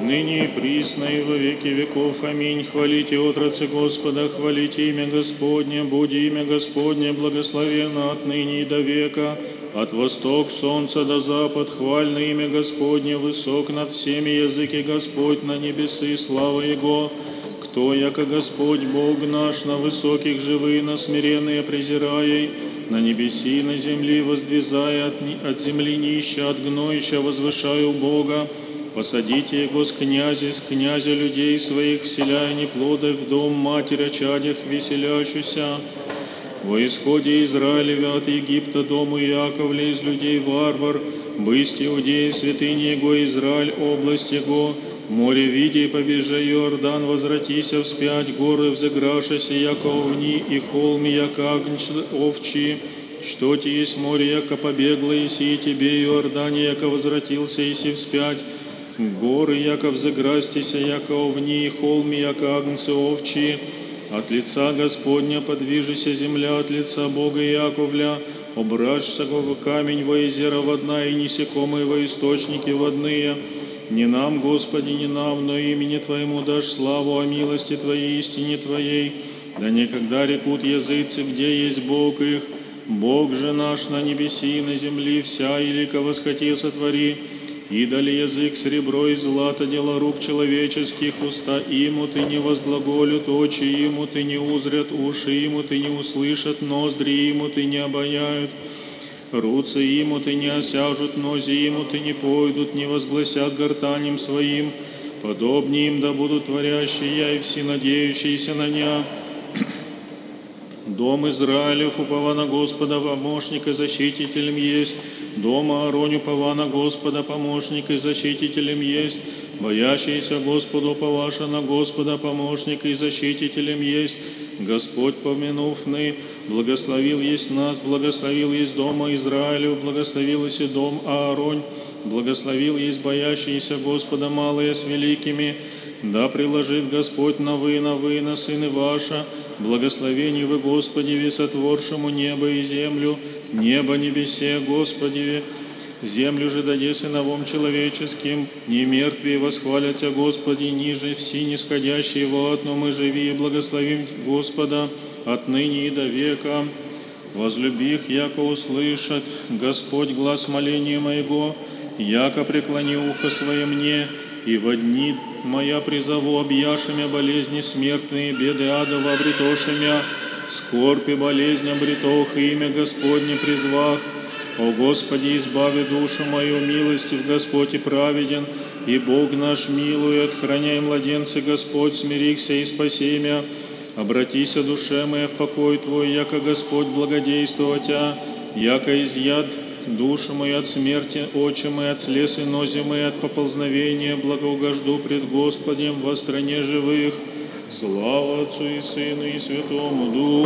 ныне и присно и во веки веков. Аминь. Хвалите отрацы Господа, хвалите имя Господне, буди имя Господне благословенно отныне и до века. От восток солнца до запад, хвально имя Господне, высок над всеми языки Господь на небесы, слава Его. Кто, яко Господь Бог наш, на высоких живы, на смиренные презирая, на небеси и на земли воздвизая, от земли нища, от гноища возвышаю Бога. Посадите Его с князя людей своих, вселяя неплодов в дом, матерь о чадях веселящуся. Во исходе Израилеве от Египта дому Иаковля из людей варвар, бысть Иудеи, святыни Его, Израиль, область Его. Море види, побежа Иордан, возвратися вспять, горы взыграшася, яко овни, и холми, яко агнец овчи. Что ти есть море, яко побегло, иси и тебе, Иордане, яко возвратился, иси вспять. Горы, яко взыграстися, яко овни, и холми, яко агнцы овчи. От лица Господня подвижися земля, от лица Бога Иаковля. Обращся в камень во озера водна, и несекомые во источники водные. Не нам, Господи, не нам, но имени Твоему дашь славу о милости Твоей, истине Твоей. Да никогда рекут языцы, где есть Бог их. Бог же наш на небеси и на земли, вся илика восхоти сотвори. Идоли язык серебро и злато, дело рук человеческих, уста имут и не возглаголют, очи имут и не узрят, уши имут и не услышат, ноздри имут и не обаяют. Руцы имут и не осяжут, нози имут и не пойдут, не возгласят гортанем своим. Подобнее им да будут творящие и все надеющиеся на ня. Дом Израилев упова на Господа, помощник и защитителем есть. Дом Ааронь упова на Господа, помощник и защитителем есть. Боящийся Господу уповаша на Господа, помощник и защитителем есть. Господь помянувный, благословил есть нас, благословил есть дома Израилев, благословил есть и дом Ааронь, благословил есть боящиеся Господа малые с великими. Да приложит Господь на вы, на сыны ваша, благословение вы, Господи, весотворшему небо и землю, небо небесе, Господи, землю же даде сыновом человеческим, не мертвые восхвалят Тебя, Господи, ниже все нисходящие во одно мы живи и благословим Господа отныне и до века. Возлюби их, яко услышат Господь глаз моления моего, яко преклони ухо свое мне, и во дни моя призову объяшемя болезни смертные, беды адова обретошемя, скорбь и болезнь обретох, и имя Господне призвах. О Господи, избави душу мою, милостив Господь и праведен, и Бог наш милует, храняй младенцы Господь, смирихся и спаси мя. Обратися, душе моя, в покой Твой, яко Господь благодействоватя, яко изъят душу мою от смерти, очи мои от слез и нози мои от поползновения, благоугожду пред Господем во стране живых. Слава Отцу и Сыну и Святому Духу.